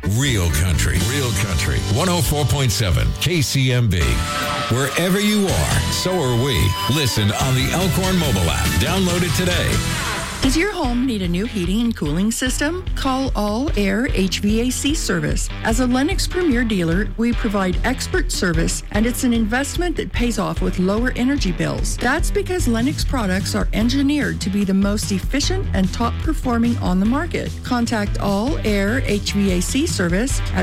Real country. 104.7 KCMB. Wherever you are, so are we. Listen on the Elkhorn mobile app. Download it today. Does your home need a new heating and cooling system? Call All Air HVAC Service. As a Lennox Premier dealer, we provide expert service, and it's an investment that pays off with lower energy bills. That's because Lennox products are engineered to be the most efficient and top performing on the market. Contact All Air HVAC Service at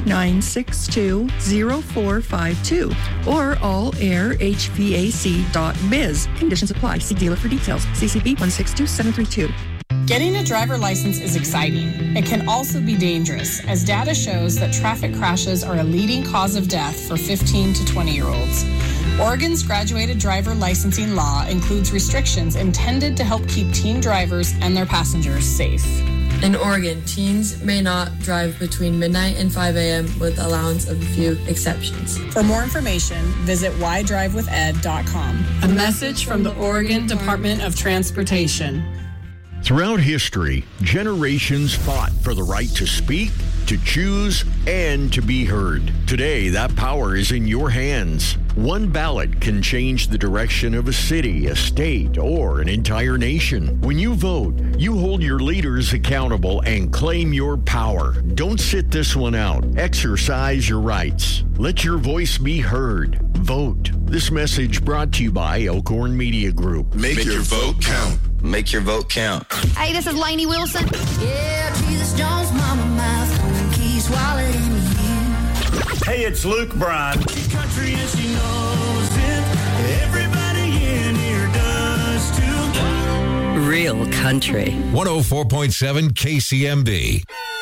962-0452 or allairhvac.biz. Conditions apply. See dealer for details. CCB 162732. Getting a driver license is exciting. It can also be dangerous, as data shows that traffic crashes are a leading cause of death for 15 to 20-year-olds. Oregon's graduated driver licensing law includes restrictions intended to help keep teen drivers and their passengers safe. In Oregon, teens may not drive between midnight and 5 a.m. with allowance of a few exceptions. For more information, visit whydrivewithed.com. A message from the Oregon Department of Transportation. Throughout history, generations fought for the right to speak, to choose, and to be heard. Today, that power is in your hands. One ballot can change the direction of a city, a state, or an entire nation. When you vote, you hold your leaders accountable and claim your power. Don't sit this one out. Exercise your rights. Let your voice be heard. Vote. This message brought to you by Elkhorn Media Group. Make your vote count. Make your vote count. Hey, this is Lainey Wilson. Yeah, Jesus Jones, mama mouth, keys, wallet in you. Hey, it's Luke Bryan. She's country and she knows it. Everybody in here does too. Real country. 104.7 KCMB.